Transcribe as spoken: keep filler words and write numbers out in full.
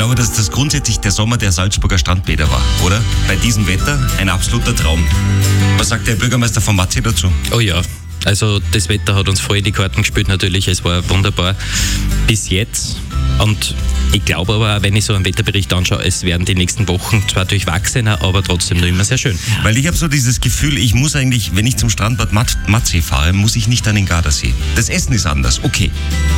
glaube, dass das grundsätzlich der Sommer der Salzburger Strandbäder war, oder? Bei diesem Wetter ein absoluter Traum. Was sagt der Bürgermeister von Matzi dazu? Oh ja, also das Wetter hat uns voll in die Karten gespielt natürlich, es war wunderbar bis jetzt. Und ich glaube aber, wenn ich so einen Wetterbericht anschaue, es werden die nächsten Wochen zwar durchwachsener, aber trotzdem noch immer sehr schön. Weil ich habe so dieses Gefühl, ich muss eigentlich, wenn ich zum Strandbad Mat- Matzi fahre, muss ich nicht an den Gardasee. Das Essen ist anders, okay.